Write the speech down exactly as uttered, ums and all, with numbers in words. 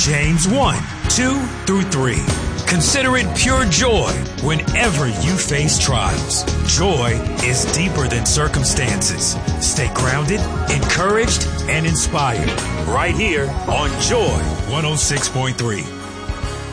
James one, two through three. Consider it pure joy whenever you face trials. Joy is deeper than circumstances. Stay grounded, encouraged, and inspired. Right here on Joy one oh six point three.